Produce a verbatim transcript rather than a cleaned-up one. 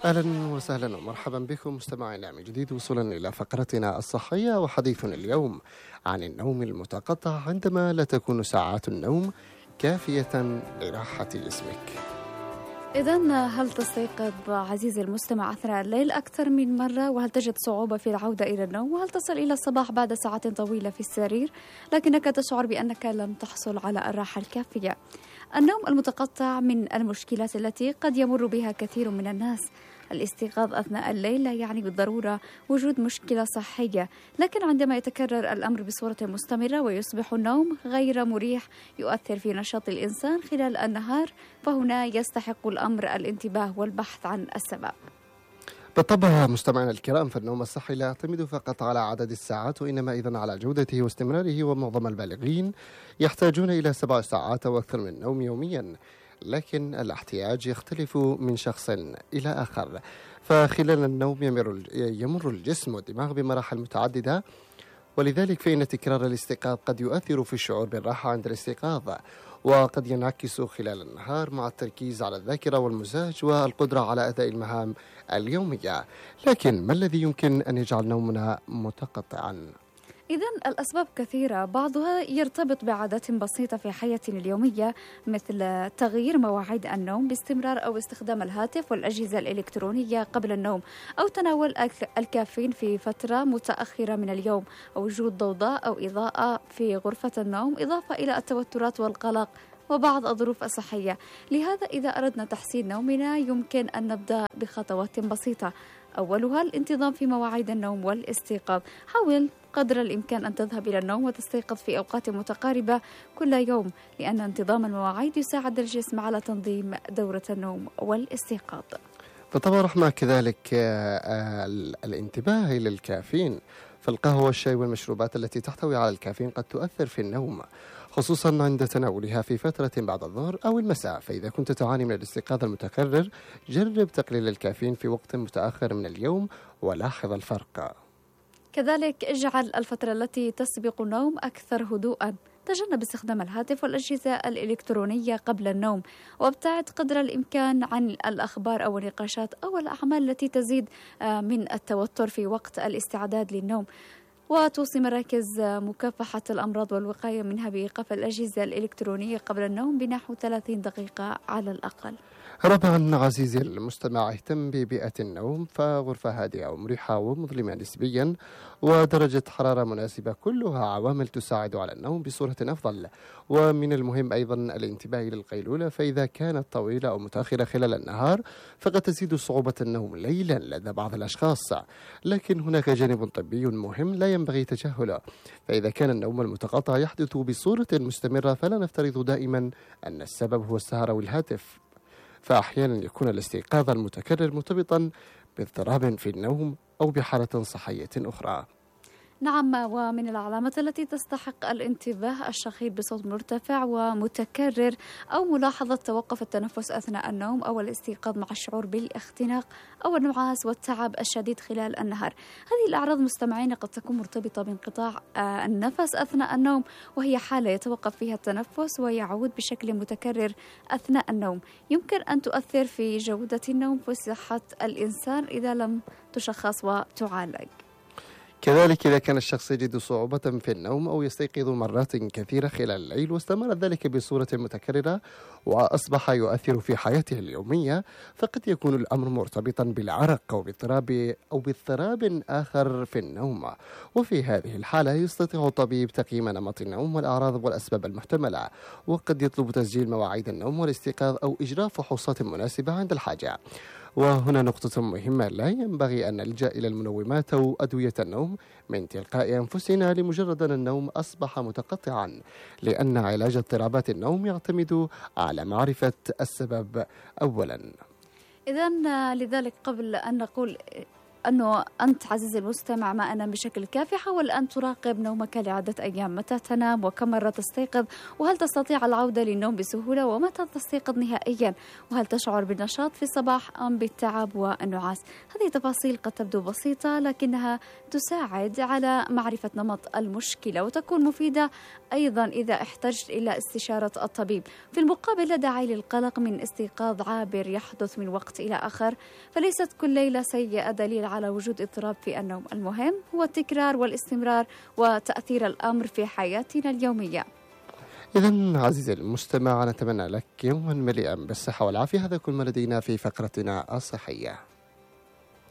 أهلا وسهلا ومرحبا بكم مستمعينا من جديد، وصولا إلى فقرتنا الصحية. وحديثنا اليوم عن النوم المتقطع عندما لا تكون ساعات النوم كافية لراحة جسمك. إذن هل تستيقظ عزيزي المستمع أثناء الليل أكثر من مرة؟ وهل تجد صعوبة في العودة إلى النوم؟ وهل تصل إلى الصباح بعد ساعات طويلة في السرير لكنك تشعر بأنك لم تحصل على الراحة الكافية؟ النوم المتقطع من المشكلات التي قد يمر بها كثير من الناس. الاستيقاظ أثناء الليل لا يعني بالضرورة وجود مشكلة صحية، لكن عندما يتكرر الأمر بصورة مستمرة ويصبح النوم غير مريح يؤثر في نشاط الإنسان خلال النهار، فهنا يستحق الأمر الانتباه والبحث عن السبب. بالطبع مستمعينا الكرام، فالنوم الصحي لا يعتمد فقط على عدد الساعات، وإنما أيضا على جودته واستمراره، ومعظم البالغين يحتاجون إلى سبع ساعات أو أكثر من النوم يوميا، لكن الاحتياج يختلف من شخص إلى آخر. فخلال النوم يمر يمر الجسم والدماغ بمراحل متعددة، ولذلك فإن تكرار الاستيقاظ قد يؤثر في الشعور بالراحة عند الاستيقاظ، وقد ينعكس خلال النهار مع التركيز على الذاكرة والمزاج والقدرة على أداء المهام اليومية. لكن ما الذي يمكن أن يجعل نومنا متقطعا؟ إذن الأسباب كثيرة، بعضها يرتبط بعادات بسيطة في حياتنا اليومية، مثل تغيير مواعيد النوم باستمرار أو استخدام الهاتف والأجهزة الإلكترونية قبل النوم، أو تناول الكافيين في فترة متأخرة من اليوم، أو وجود ضوضاء أو إضاءة في غرفة النوم، إضافة إلى التوترات والقلق وبعض الظروف الصحية. لهذا إذا أردنا تحسين نومنا يمكن أن نبدأ بخطوات بسيطة. أولها الانتظام في مواعيد النوم والاستيقاظ. حاول قدر الإمكان أن تذهب إلى النوم وتستيقظ في أوقات متقاربة كل يوم، لأن انتظام المواعيد يساعد الجسم على تنظيم دورة النوم والاستيقاظ. بالطبع رحمة كذلك الانتباه إلى الكافيين، فالقهوة والشاي والمشروبات التي تحتوي على الكافيين قد تؤثر في النوم، خصوصا عند تناولها في فترة بعد الظهر أو المساء. فإذا كنت تعاني من الاستيقاظ المتكرر، جرب تقليل الكافيين في وقت متأخر من اليوم ولاحظ الفرق. كذلك اجعل الفترة التي تسبق النوم أكثر هدوءا. تجنب استخدام الهاتف والأجهزة الإلكترونية قبل النوم، وابتعد قدر الإمكان عن الأخبار أو النقاشات أو الأعمال التي تزيد من التوتر في وقت الاستعداد للنوم. وتوصي مراكز مكافحة الأمراض والوقاية منها بإيقاف الأجهزة الإلكترونية قبل النوم بنحو ثلاثين دقيقة على الأقل. رابعا عزيزي المستمع، اهتم ببيئة النوم، فغرفة هادئة ومريحة ومظلمة نسبيا ودرجة حرارة مناسبة كلها عوامل تساعد على النوم بصورة أفضل. ومن المهم أيضا الانتباه إلى القيلولة، فإذا كانت طويلة أو متأخرة خلال النهار فقد تزيد صعوبة النوم ليلا لدى بعض الأشخاص، لكن هناك جانب طبي مهم لا ينبغي تجاهله. فإذا كان النوم المتقطع يحدث بصورة مستمرة فلا نفترض دائما أن السبب هو السهر أو الهاتف، فأحيانا يكون الاستيقاظ المتكرر مرتبطا باضطراب في النوم أو بحالة صحية أخرى. نعم، ومن العلامات التي تستحق الانتباه الشخير بصوت مرتفع ومتكرر، أو ملاحظة توقف التنفس أثناء النوم، أو الاستيقاظ مع الشعور بالاختناق أو النعاس والتعب الشديد خلال النهار. هذه الأعراض مستمعين قد تكون مرتبطة بانقطاع النفس أثناء النوم، وهي حالة يتوقف فيها التنفس ويعود بشكل متكرر أثناء النوم. يمكن أن تؤثر في جودة النوم وصحة الإنسان إذا لم تشخص وتعالج. كذلك إذا كان الشخص يجد صعوبة في النوم أو يستيقظ مرات كثيرة خلال الليل واستمر ذلك بصورة متكررة وأصبح يؤثر في حياته اليومية، فقد يكون الأمر مرتبطا بالعرق أو باضطراب أو باضطراب آخر في النوم. وفي هذه الحالة يستطيع الطبيب تقييم نمط النوم والأعراض والأسباب المحتملة، وقد يطلب تسجيل مواعيد النوم والاستيقاظ أو إجراء فحوصات مناسبة عند الحاجة. وهنا نقطة مهمة، لا ينبغي أن نلجأ إلى المنومات أو أدوية النوم من تلقاء أنفسنا لمجرد أن النوم أصبح متقطعا، لأن علاج اضطرابات النوم يعتمد على معرفة السبب أولا. إذن لذلك قبل أن نقول أنه أنت عزيزي المستمع ما أنام بشكل كافي، حاول أن تراقب نومك لعدة أيام، متى تنام وكم مرة تستيقظ، وهل تستطيع العودة للنوم بسهولة، ومتى تستيقظ نهائيا، وهل تشعر بالنشاط في الصباح أم بالتعب والنعاس. هذه تفاصيل قد تبدو بسيطة لكنها تساعد على معرفة نمط المشكلة وتكون مفيدة أيضا إذا احتجت إلى استشارة الطبيب. في المقابل لا داعي للقلق من استيقاظ عابر يحدث من وقت إلى آخر، فليست كل ليلة سيئة دليل على وجود اضطراب في النوم. المهم هو التكرار والاستمرار وتأثير الأمر في حياتنا اليومية. إذن عزيزي المستمع، نتمنى لك يوما مليئا بالصحة والعافية. هذا كل ما لدينا في فقرتنا الصحية.